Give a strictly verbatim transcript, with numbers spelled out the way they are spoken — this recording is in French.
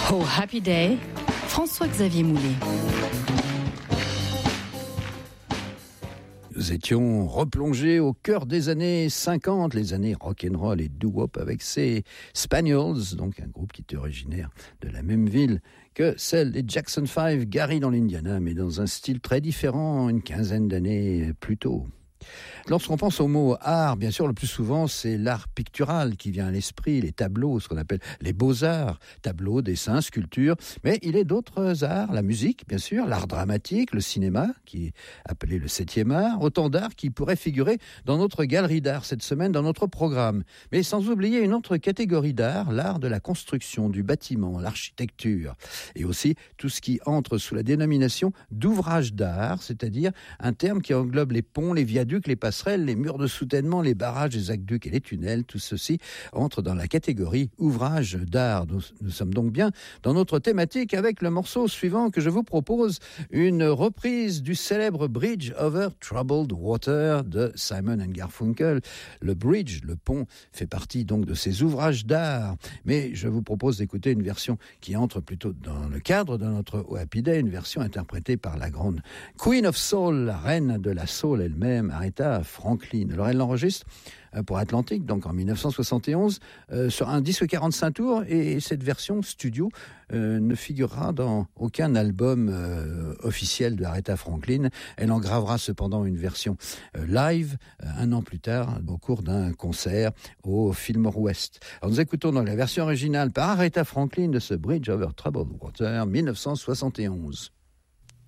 Oh Happy Day, François-Xavier Moulet. Nous étions replongés au cœur des années cinquante, les années rock'n'roll et doo-wop avec ces Spaniels, donc un groupe qui était originaire de la même ville que celle des Jackson five, Gary dans l'Indiana, mais dans un style très différent une quinzaine d'années plus tôt. Lorsqu'on pense au mot art, bien sûr, le plus souvent, c'est l'art pictural qui vient à l'esprit, les tableaux, ce qu'on appelle les beaux-arts, tableaux, dessins, sculptures. Mais il est d'autres arts, la musique, bien sûr, l'art dramatique, le cinéma, qui est appelé le septième art, autant d'arts qui pourraient figurer dans notre galerie d'art cette semaine, dans notre programme. Mais sans oublier une autre catégorie d'art, l'art de la construction, du bâtiment, l'architecture. Et aussi tout ce qui entre sous la dénomination d'ouvrage d'art, c'est-à-dire un terme qui englobe les ponts, les viaducs, les passerelles, les murs de soutènement, les barrages, les aqueducs et les tunnels, tout ceci entre dans la catégorie ouvrage d'art. Nous, nous sommes donc bien dans notre thématique avec le morceau suivant que je vous propose, une reprise du célèbre Bridge over Troubled Water de Simon and Garfunkel. Le bridge, le pont, fait partie donc de ces ouvrages d'art, mais je vous propose d'écouter une version qui entre plutôt dans le cadre de notre Happy Day, une version interprétée par la grande Queen of Soul, la reine de la soul elle-même, Aretha Franklin. Alors elle l'enregistre pour Atlantic, donc en dix-neuf cent soixante et onze, euh, sur un disque quarante-cinq tours, et cette version studio euh, ne figurera dans aucun album euh, officiel de Aretha Franklin. Elle en gravera cependant une version euh, live euh, un an plus tard, au cours d'un concert au Fillmore West. Alors nous écoutons donc la version originale par Aretha Franklin de ce Bridge over Troubled Water, dix-neuf cent soixante et onze.